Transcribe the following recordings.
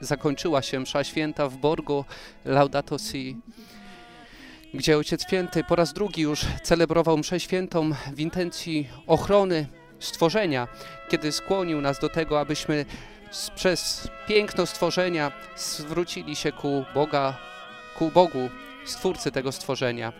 zakończyła się msza święta w Borgo Laudato Si, gdzie Ojciec Święty po raz drugi już celebrował mszę świętą w intencji ochrony stworzenia, kiedy skłonił nas do tego, abyśmy przez piękno stworzenia zwrócili się ku Bogu, Stwórcy tego stworzenia.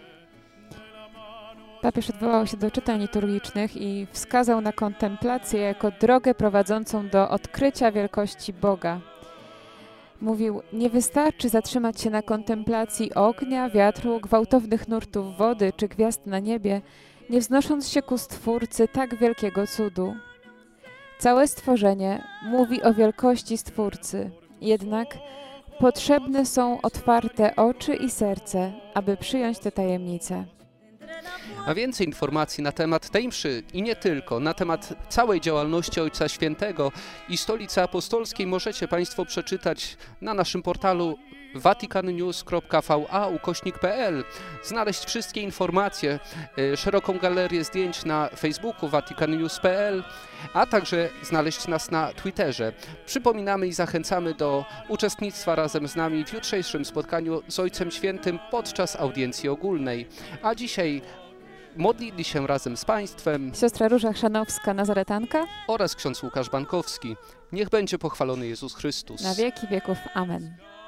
Papież odwołał się do czytań liturgicznych i wskazał na kontemplację jako drogę prowadzącą do odkrycia wielkości Boga. Mówił, nie wystarczy zatrzymać się na kontemplacji ognia, wiatru, gwałtownych nurtów wody czy gwiazd na niebie, nie wznosząc się ku Stwórcy tak wielkiego cudu. Całe stworzenie mówi o wielkości Stwórcy, jednak potrzebne są otwarte oczy i serce, aby przyjąć te tajemnice. A więcej informacji na temat tej mszy i nie tylko, na temat całej działalności Ojca Świętego i Stolicy Apostolskiej możecie Państwo przeczytać na naszym portalu vaticannews.va/pl, znaleźć wszystkie informacje, szeroką galerię zdjęć na Facebooku vaticannews.pl, a także znaleźć nas na Twitterze. Przypominamy i zachęcamy do uczestnictwa razem z nami w jutrzejszym spotkaniu z Ojcem Świętym podczas audiencji ogólnej. A dzisiaj modlili się razem z Państwem Siostra Róża Chrzanowska, Nazaretanka oraz ksiądz Łukasz Bankowski. Niech będzie pochwalony Jezus Chrystus. na wieki wieków. Amen.